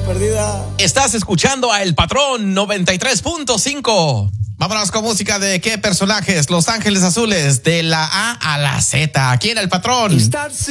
perdida. Estás escuchando a El Patrón 93.5. Vámonos con música de qué personajes. Los Ángeles Azules, de la A a la Z. Aquí en El Patrón.